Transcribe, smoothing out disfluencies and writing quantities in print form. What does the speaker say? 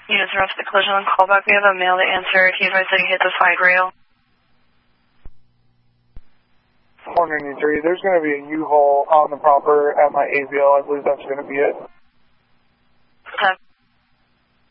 Units are off the collision on callback. We have a male to answer. He advised that he hit the side rail. 493, there's going to be a U-Haul on the proper at my AVL. I believe that's going to be it.